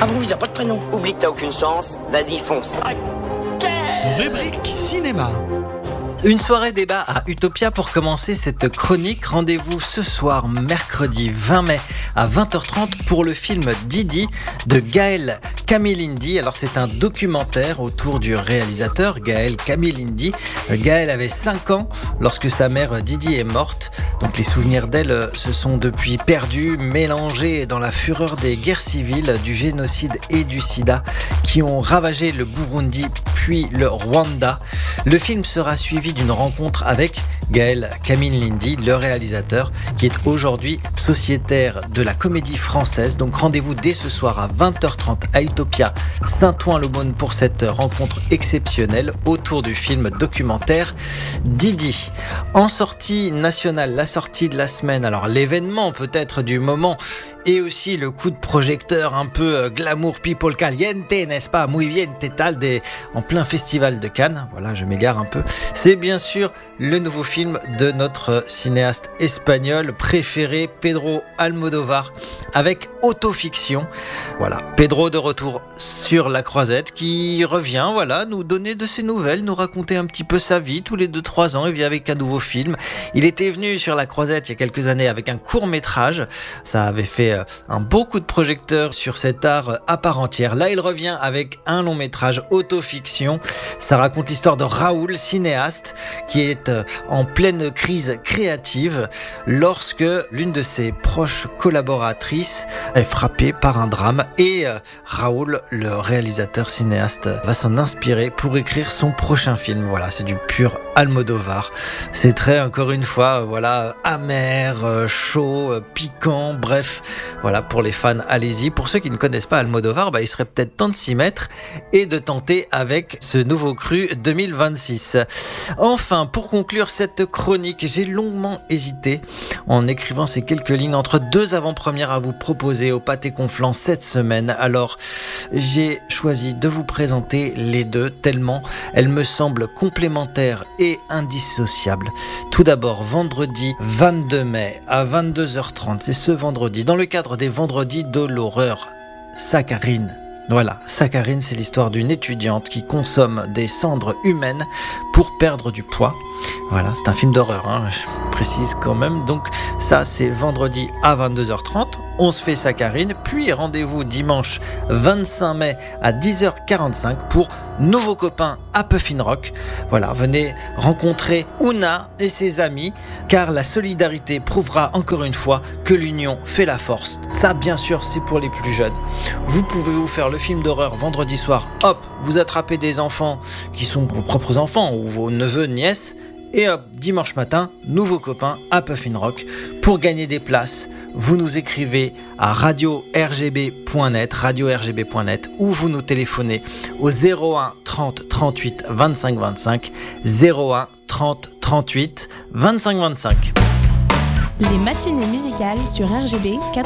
Ah bon, il a pas de prénom. Oublie que t'as aucune chance, vas-y fonce. Rubrique cinéma. Une soirée débat à Utopia pour commencer cette chronique. Rendez-vous ce soir, mercredi 20 mai à 20h30 pour le film Didi de Gaël Camilindi. Alors c'est un documentaire autour du réalisateur Gaël Camilindi. Gaël avait 5 ans lorsque sa mère Didi est morte. Donc les souvenirs d'elle se sont depuis perdus, mélangés dans la fureur des guerres civiles, du génocide et du sida qui ont ravagé le Burundi puis le Rwanda. Le film sera suivi d'une rencontre avec Gaël Camilindi, le réalisateur, qui est aujourd'hui sociétaire de la Comédie Française. Donc rendez-vous dès ce soir à 20h30 à Utopia Saint-Ouen-l'Aumône pour cette rencontre exceptionnelle autour du film documentaire Didi. En sortie nationale, la sortie de la semaine, alors l'événement peut-être du moment et aussi le coup de projecteur un peu glamour people caliente, n'est-ce pas, muy bien tal, en plein festival de Cannes. Voilà, je m'égare un peu. C'est bien sûr le nouveau film de notre cinéaste espagnol préféré, Pedro Almodóvar, avec Autofiction. Voilà, Pedro de retour sur la croisette qui revient, voilà, nous donner de ses nouvelles, nous raconter un petit peu sa vie. Tous les 2-3 ans, il vient avec un nouveau film. Il était venu sur la croisette il y a quelques années avec un court-métrage. Ça avait fait un beau coup de projecteur sur cet art à part entière. Là, il revient avec un long-métrage Autofiction. Ça raconte l'histoire de Raoul, cinéaste, qui est en pleine crise créative lorsque l'une de ses proches collaboratrices est frappée par un drame et Raoul, le réalisateur cinéaste, va s'en inspirer pour écrire son prochain film. Voilà, c'est du pur Almodóvar. C'est très, encore une fois, voilà, amer, chaud, piquant, bref, voilà, pour les fans, allez-y. Pour ceux qui ne connaissent pas Almodóvar, il serait peut-être temps de s'y mettre et de tenter avec ce nouveau cru 2026. Enfin, pour conclure cette chronique, j'ai longuement hésité en écrivant ces quelques lignes entre 2 avant-premières à vous proposer au Pâté Conflans cette semaine. Alors, j'ai choisi de vous présenter les deux tellement elles me semblent complémentaires et indissociables. Tout d'abord, vendredi 22 mai à 22h30, c'est ce vendredi, dans le cadre des vendredis de l'horreur, Saccharine. Voilà, Saccharine, c'est l'histoire d'une étudiante qui consomme des cendres humaines pour perdre du poids. Voilà, c'est un film d'horreur, je précise quand même. Donc ça, c'est vendredi à 22h30. On se fait Saccharine, puis rendez-vous dimanche 25 mai à 10h45 pour Nouveaux copains à Puffin Rock. Voilà, venez rencontrer Ouna et ses amis, car la solidarité prouvera encore une fois que l'union fait la force. Ça, bien sûr, c'est pour les plus jeunes. Vous pouvez vous faire le film d'horreur vendredi soir. Hop, vous attrapez des enfants qui sont vos propres enfants ou vos neveux, nièces. Et hop, dimanche matin, Nouveaux copains à Puffin Rock. Pour gagner des places, vous nous écrivez à radio-rgb.net ou vous nous téléphonez au 01 30 38 25 25, 01 30 38 25 25. Les matinées musicales sur RGB